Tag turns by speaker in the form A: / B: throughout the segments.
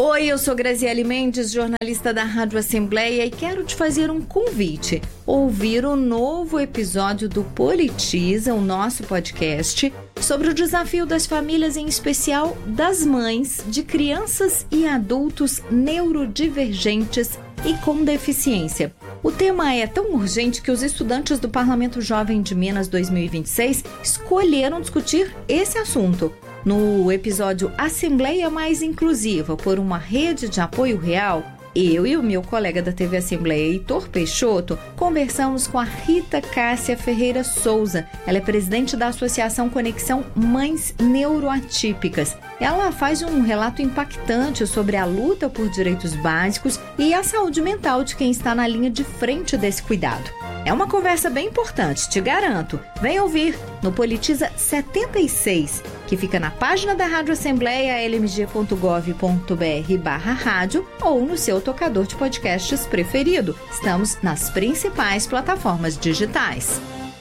A: Oi, eu sou Graziele Mendes, jornalista da Rádio Assembleia, e quero te fazer um convite. Ouvir o novo episódio do Politiza, o nosso podcast, sobre o desafio das famílias, em especial das mães de crianças e adultos neurodivergentes e com deficiência. O tema é tão urgente que os estudantes do Parlamento Jovem de Minas 2026 escolheram discutir esse assunto. No episódio Assembleia Mais Inclusiva, por uma rede de apoio real, eu e o meu colega da TV Assembleia, Heitor Peixoto, conversamos com a Rita Cássia Ferreira Souza. Ela é presidente da Associação Conexão Mães Neuroatípicas. Ela faz um relato impactante sobre a luta por direitos básicos e a saúde mental de quem está na linha de frente desse cuidado. É uma conversa bem importante, te garanto. Vem ouvir no Politiza 76, que fica na página da Rádio Assembleia, lmg.gov.br/rádio, ou no seu tocador de podcasts preferido. Estamos nas principais plataformas digitais.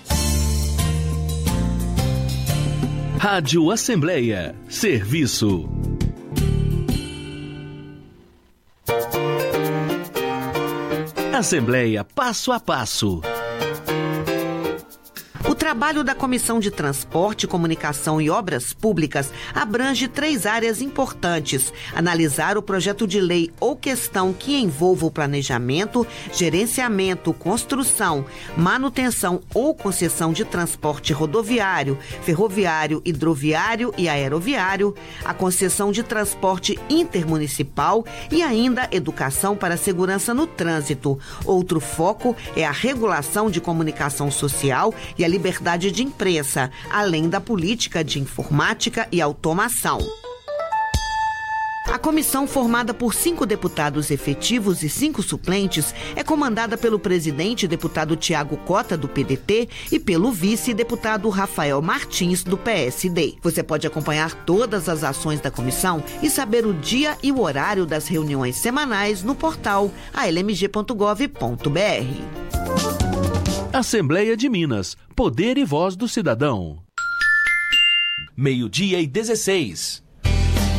B: Rádio Assembleia. Serviço. Assembleia Passo a Passo.
C: O trabalho da Comissão de Transporte, Comunicação e Obras Públicas abrange 3 áreas importantes: analisar o projeto de lei ou questão que envolva o planejamento, gerenciamento, construção, manutenção ou concessão de transporte rodoviário, ferroviário, hidroviário e aeroviário, a concessão de transporte intermunicipal e ainda educação para a segurança no trânsito. Outro foco é a regulação de comunicação social e a liberdade de imprensa, além da política de informática e automação. A comissão, formada por 5 deputados efetivos e 5 suplentes, é comandada pelo presidente, deputado Tiago Cota, do PDT, e pelo vice, deputado Rafael Martins, do PSD. Você pode acompanhar todas as ações da comissão e saber o dia e o horário das reuniões semanais no portal almg.gov.br.
B: Assembleia de Minas. Poder e voz do cidadão. 12:16.